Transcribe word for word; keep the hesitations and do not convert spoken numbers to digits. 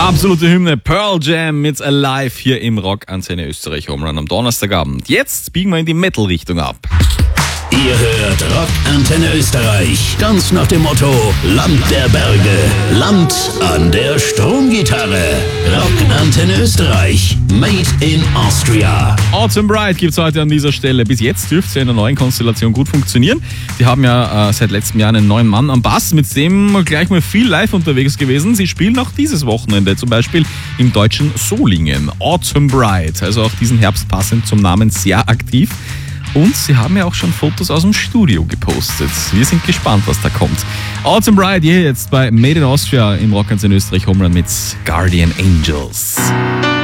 Absolute Hymne, Pearl Jam mit Alive hier im Rock Antenne Österreich Home Run am Donnerstagabend. Jetzt biegen wir in die Metal-Richtung ab. Ihr hört Rock Antenne Österreich, ganz nach dem Motto Land der Berge, Land an der Stromgitarre. Rock Antenne Österreich, made in Austria. Autumn Bright gibt's heute an dieser Stelle. Bis jetzt dürfte es ja in der neuen Konstellation gut funktionieren. Die haben ja äh, seit letztem Jahr einen neuen Mann am Bass, mit dem gleich mal viel live unterwegs gewesen. Sie spielen auch dieses Wochenende, zum Beispiel im deutschen Solingen. Autumn Bright, also auch diesen Herbst passend zum Namen sehr aktiv. Und sie haben ja auch schon Fotos aus dem Studio gepostet. Wir sind gespannt, was da kommt. Autumn Bright hier jetzt bei Made in Austria im Rock in Österreich Home Run mit Guardian Angels.